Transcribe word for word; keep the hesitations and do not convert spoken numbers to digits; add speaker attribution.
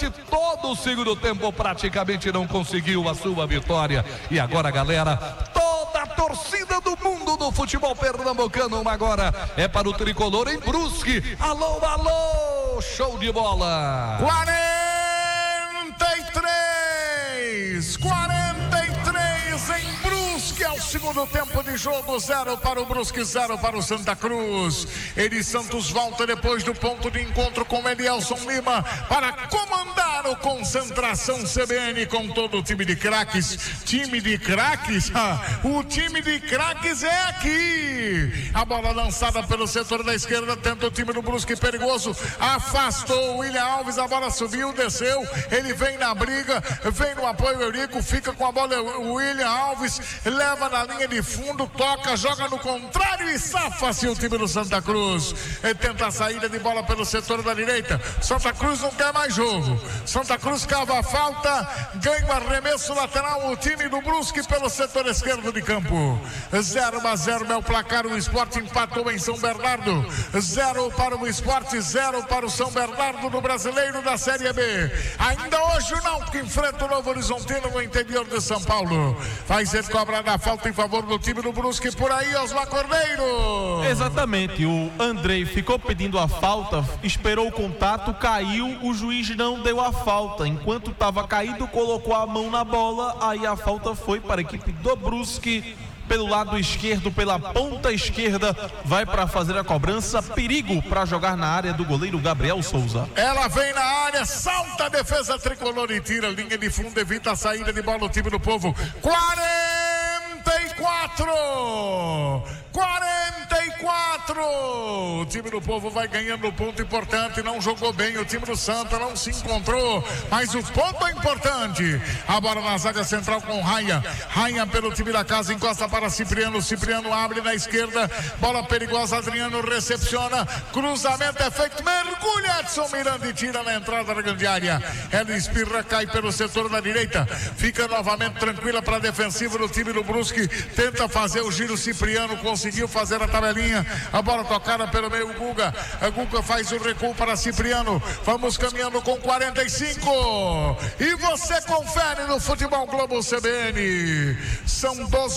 Speaker 1: durante todo o segundo tempo praticamente não conseguiu a sua vitória. E agora, galera, toda a torcida do mundo do futebol pernambucano agora é para o tricolor em Brusque. Alô, alô, show de bola.
Speaker 2: quarenta e três, quarenta e três em Brusque, ao segundo tempo de jogo, zero para o Brusque, zero para o Santa Cruz. Eri Santos volta depois do ponto de encontro com Elielson Lima para comandar o Concentração C B N com todo o time de craques. Time de craques? O time de craques é aqui. A bola lançada pelo setor da esquerda, tenta o time do Brusque, perigoso, afastou o William Alves, a bola subiu, desceu, ele vem na briga, vem no apoio, Eurico, fica com a bola, o William Alves leva na linha de fundo, toca, joga no contrário e safa-se o time do Santa Cruz. Ele tenta a saída de bola pelo setor da direita. Santa Cruz não quer mais jogo. Santa Cruz cava a falta, ganha o arremesso lateral, o time do Brusque pelo setor esquerdo de campo. zero a zero é o placar, o Sport empatou em São Bernardo. zero para o Sport, zero para o São Bernardo do Brasileiro da Série B. Ainda hoje o Náutico enfrenta o Novo Horizontino no interior de São Paulo. Vai ser cobrada a falta em favor do time do Brusque por aí, Osmar Cordeiro.
Speaker 3: Exatamente, o Andrei ficou pedindo a falta, esperou o contato, caiu, o juiz não deu a falta. Enquanto estava caído, colocou a mão na bola, aí a falta foi para a equipe do Brusque. Pelo lado esquerdo, pela ponta esquerda, vai para fazer a cobrança. Perigo para jogar na área do goleiro Gabriel Souza.
Speaker 2: Ela vem na área, salta a defesa tricolor e tira a linha de fundo, evita a saída de bola o time do Povo. quarenta e quatro! quarenta e quatro! O time do Povo vai ganhando um ponto importante, não jogou bem, o time do Santa não se encontrou, mas o ponto é importante. A bola na zaga central com Raia, Raia pelo time da casa, encosta para Cipriano, Cipriano abre na esquerda, bola perigosa, Adriano recepciona, cruzamento é feito, mergulha Edson Miranda e tira na entrada da grande área. Ela espirra, cai pelo setor da direita, fica novamente tranquila para a defensiva do time do Brusque, tenta fazer o giro, Cipriano conseguiu fazer a tabelinha, a bola tocada pelo meio, Guga, a Guga faz o recuo para Cipriano, vamos caminhando com quarenta e cinco, e você confere no Futebol Globo C B N, são doze